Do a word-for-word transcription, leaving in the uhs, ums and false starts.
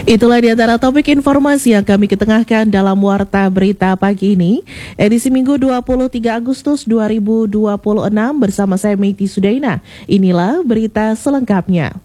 Itulah di antara topik informasi yang kami ketengahkan dalam Warta Berita pagi ini, edisi Minggu dua puluh tiga Agustus dua ribu dua puluh enam bersama saya Meiti Sudaina. Inilah berita selengkapnya.